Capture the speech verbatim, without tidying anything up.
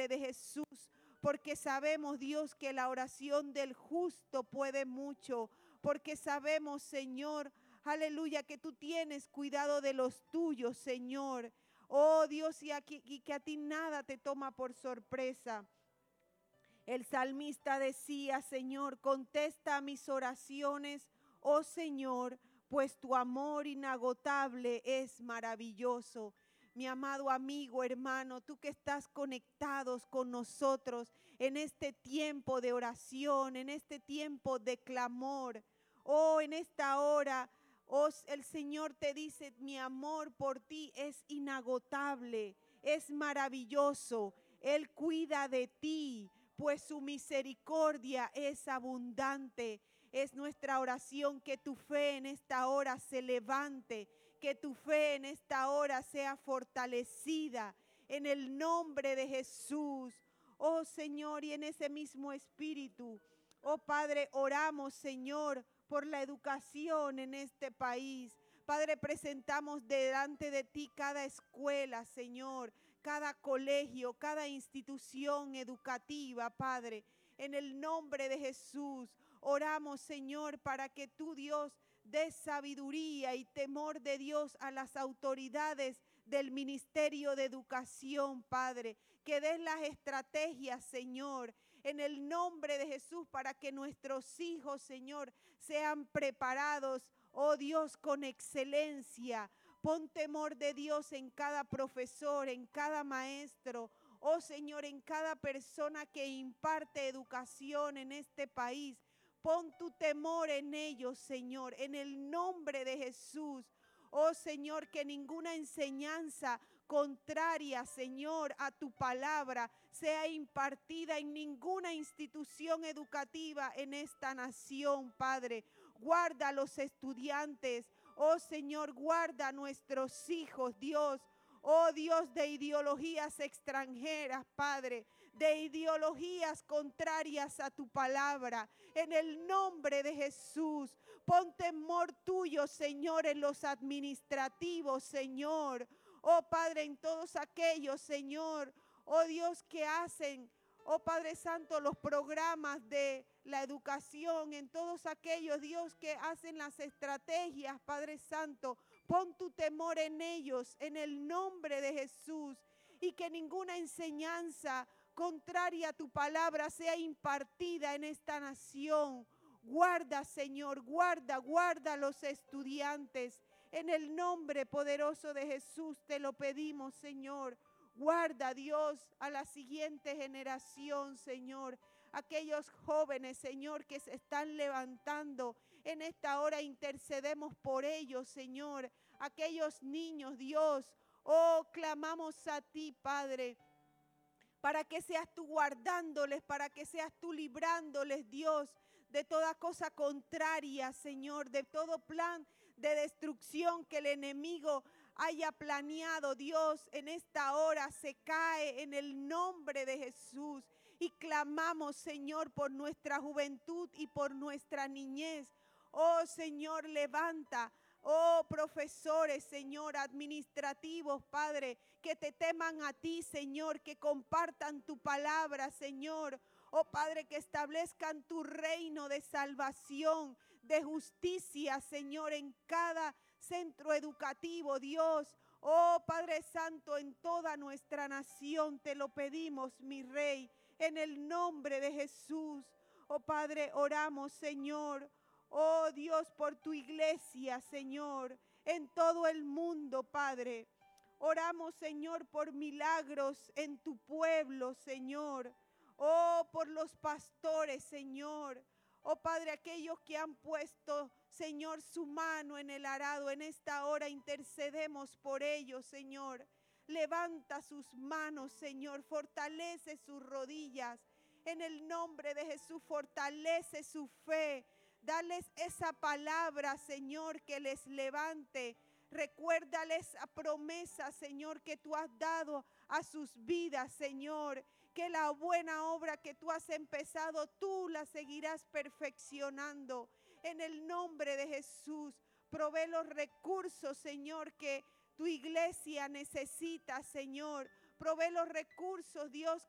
nombre de Jesús, porque sabemos, Dios, que la oración del justo puede mucho, porque sabemos, Señor, aleluya, que tú tienes cuidado de los tuyos, Señor. Oh Dios, y, aquí, y que a ti nada te toma por sorpresa. El salmista decía, Señor, contesta a mis oraciones, oh Señor, pues tu amor inagotable es maravilloso. Mi amado amigo, hermano, tú que estás conectados con nosotros en este tiempo de oración, en este tiempo de clamor, oh, en esta hora, oh, el Señor te dice, mi amor por ti es inagotable, es maravilloso. Él cuida de ti, pues su misericordia es abundante. Es nuestra oración que tu fe en esta hora se levante, que tu fe en esta hora sea fortalecida en el nombre de Jesús. Oh Señor, y en ese mismo espíritu, oh Padre, oramos, Señor, por la educación en este país. Padre, presentamos delante de ti cada escuela, Señor, cada colegio, cada institución educativa, Padre. En el nombre de Jesús, oramos, Señor, para que tú, Dios, des sabiduría y temor de Dios a las autoridades del Ministerio de Educación, Padre. Que des las estrategias, Señor, en el nombre de Jesús, para que nuestros hijos, Señor, sean preparados, oh Dios, con excelencia. Pon temor de Dios en cada profesor, en cada maestro, oh Señor, en cada persona que imparte educación en este país. Pon tu temor en ellos, Señor, en el nombre de Jesús. Oh Señor, que ninguna enseñanza contraria, Señor, a tu palabra sea impartida en ninguna institución educativa en esta nación, Padre. Guarda a los estudiantes. Oh Señor, guarda a nuestros hijos, Dios. Oh Dios, de ideologías extranjeras, Padre, de ideologías contrarias a tu palabra. En el nombre de Jesús, pon temor tuyo, Señor, en los administrativos, Señor. Oh Padre, en todos aquellos, Señor, oh Dios, que hacen, oh Padre Santo, los programas de la educación, en todos aquellos, Dios, que hacen las estrategias, Padre Santo. Pon tu temor en ellos, en el nombre de Jesús, y que ninguna enseñanza contraria a tu palabra sea impartida en esta nación. Guarda, Señor, guarda, guarda a los estudiantes. En el nombre poderoso de Jesús te lo pedimos, Señor. Guarda, Dios, a la siguiente generación, Señor. Aquellos jóvenes, Señor, que se están levantando en esta hora, intercedemos por ellos, Señor. Aquellos niños, Dios, oh, clamamos a ti, Padre, para que seas tú guardándoles, para que seas tú librándoles, Dios, de toda cosa contraria, Señor, de todo plan de destrucción que el enemigo haya planeado, Dios, en esta hora se cae en el nombre de Jesús. Y clamamos, Señor, por nuestra juventud y por nuestra niñez. Oh, Señor, levanta, oh, profesores, Señor, administrativos, Padre, que te teman a ti, Señor, que compartan tu palabra, Señor. Oh, Padre, que establezcan tu reino de salvación, de justicia, Señor, en cada centro educativo, Dios. Oh, Padre Santo, en toda nuestra nación te lo pedimos, mi Rey, en el nombre de Jesús. Oh, Padre, oramos, Señor. Oh, Dios, por tu iglesia, Señor, en todo el mundo, Padre. Oramos, Señor, por milagros en tu pueblo, Señor. Oh, por los pastores, Señor. Oh, Padre, aquellos que han puesto, Señor, su mano en el arado, en esta hora intercedemos por ellos, Señor. Levanta sus manos, Señor, fortalece sus rodillas. En el nombre de Jesús, fortalece su fe. Dales esa palabra, Señor, que les levante. Recuérdales esa promesa, Señor, que tú has dado a sus vidas, Señor. Que la buena obra que tú has empezado, tú la seguirás perfeccionando. En el nombre de Jesús, provee los recursos, Señor, que tu iglesia necesita, Señor. Provee los recursos, Dios,